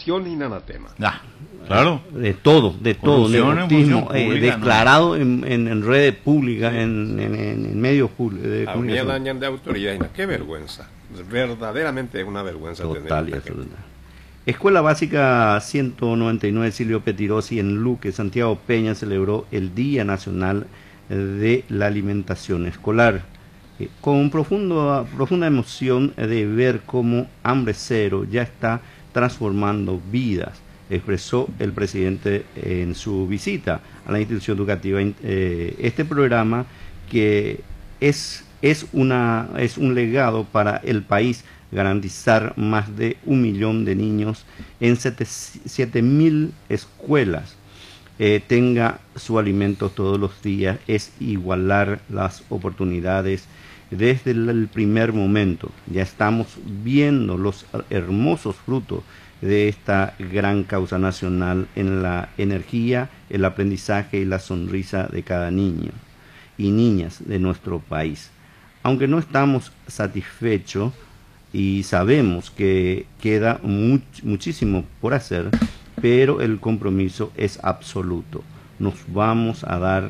maldición y anatema. Claro. De todo, nepotismo, declarado en redes públicas, en medios públicos. De autoridad, qué vergüenza. Verdaderamente es una vergüenza. Total y absoluta. Escuela Básica 199 Silvio Petirosi en Luque, Santiago Peña, celebró el Día Nacional de la Alimentación Escolar, con profunda emoción de ver cómo Hambre Cero ya está transformando vidas, expresó el presidente en su visita a la institución educativa. Este programa que es un legado para el país, garantizar más de 1 millón de niños en 7.000 escuelas tenga su alimento todos los días, es igualar las oportunidades desde el primer momento. Ya estamos viendo los hermosos frutos de esta gran causa nacional en la energía, el aprendizaje y la sonrisa de cada niño y niñas de nuestro país. Aunque no estamos satisfechos y sabemos que queda muchísimo por hacer, pero el compromiso es absoluto. Nos vamos a dar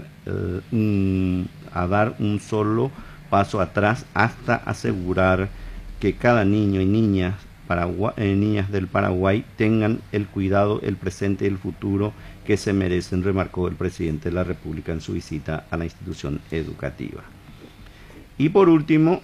un solo paso atrás hasta asegurar que cada niño y niñas del Paraguay tengan el cuidado, el presente y el futuro que se merecen, remarcó el presidente de la República en su visita a la institución educativa. Y por último,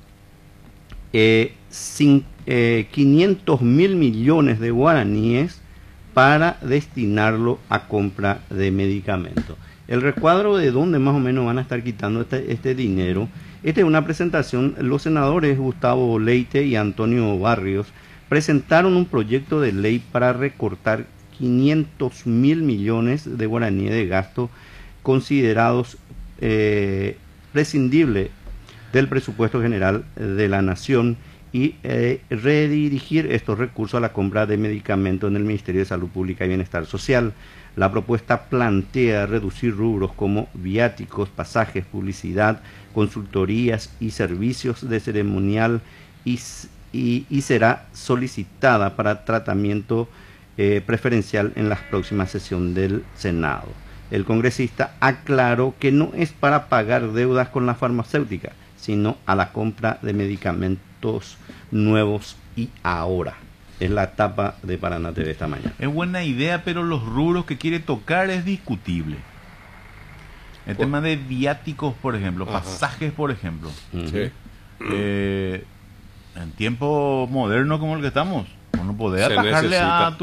500.000 millones de guaraníes para destinarlo a compra de medicamentos. El recuadro de dónde más o menos van a estar quitando este dinero. Esta es una presentación. Los senadores Gustavo Leite y Antonio Barrios presentaron un proyecto de ley para recortar 500.000 millones de guaraníes de gasto considerados prescindibles del presupuesto general de la Nación y redirigir estos recursos a la compra de medicamentos en el Ministerio de Salud Pública y Bienestar Social. La propuesta plantea reducir rubros como viáticos, pasajes, publicidad, consultorías y servicios de ceremonial y será solicitada para tratamiento preferencial en la próxima sesión del Senado. El congresista aclaró que no es para pagar deudas con la farmacéutica, sino a la compra de medicamentos nuevos y ahora. Es la tapa de Paraná TV esta mañana. Es buena idea, pero los rubros que quiere tocar es discutible. El tema de viáticos, por ejemplo, pasajes, por ejemplo. Sí. En tiempo moderno como el que estamos, no podés atajarle a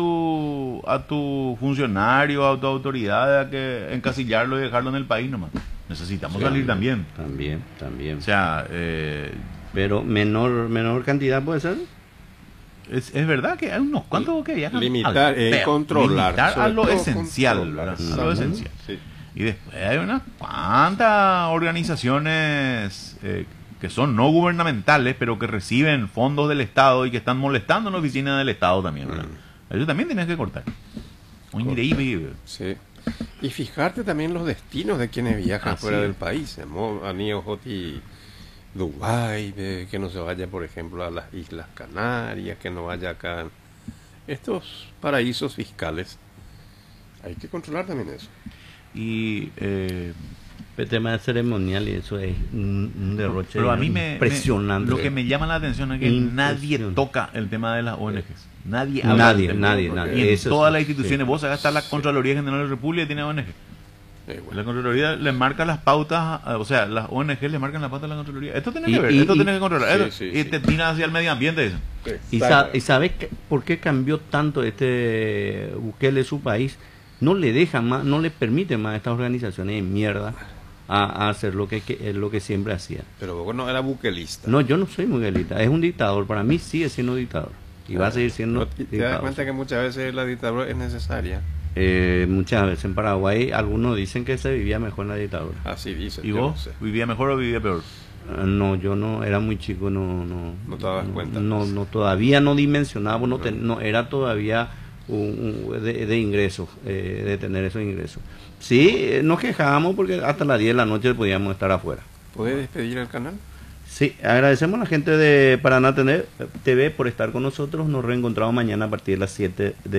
tu funcionario, a tu autoridad, a que encasillarlo y dejarlo en el país nomás. Necesitamos salir también. También. O sea, pero menor cantidad puede ser. Es verdad que hay unos cuantos que viajan. Limitar, controlar. Limitar a lo esencial, ¿verdad? A lo esencial. Sí. Y después hay unas cuantas organizaciones que son no gubernamentales, pero que reciben fondos del Estado y que están molestando en la oficina del Estado también, ¿verdad? Eso también tienes que cortar. Increíble. Sí. Y fijarte también los destinos de quienes viajan fuera del país. Aniojoti, Dubái, que no se vaya, por ejemplo, a las Islas Canarias, que no vaya acá. Estos paraísos fiscales, hay que controlar también eso. Y el tema de ceremonial y eso es un derroche pero a mí impresionante. Lo que me llama la atención es que nadie toca el tema de las ONGs. Nadie. Y en todas las instituciones, vos acá está la Contraloría General de la República y tiene ONG. La Contraloría le marca las pautas, o sea, las ONG le marcan las pautas a la Contraloría. Esto tiene que ver, esto tiene que controlar. Y te tira hacia el medio ambiente. Eso. ¿Y sabes por qué cambió tanto Bukele su país? No le deja más, no le permite más a estas organizaciones de mierda a hacer lo que siempre hacían. Pero vos no era bukelista. No, yo no soy bukelista, es un dictador, para mí sigue siendo dictador. Y va a seguir siendo dictador. ¿Te das cuenta que muchas veces la dictadura es necesaria? Muchas veces en Paraguay algunos dicen que se vivía mejor en la dictadura. Así dicen. ¿Y vos? No sé. ¿Vivía mejor o vivía peor? No, yo no, era muy chico, no te dabas cuenta. No, todavía no dimensionaba, no era todavía de ingresos, de tener esos ingresos. Sí, nos quejábamos porque hasta las 10 de la noche podíamos estar afuera. ¿Puedes despedir al canal? Sí, agradecemos a la gente de Paraná TV por estar con nosotros. Nos reencontramos mañana a partir de las 7 de